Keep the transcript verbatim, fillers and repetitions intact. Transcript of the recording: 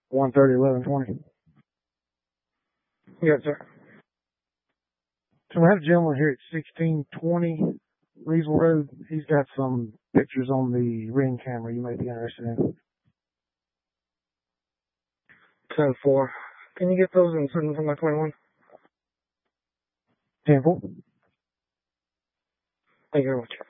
one thirty, eleven twenty. Yes, sir. So we have a gentleman here at sixteen twenty Reesville Road. He's got some pictures on the Ring camera you may be interested in. ten four. Can you get those and send them to my twenty-one? ten four. Thank you very much.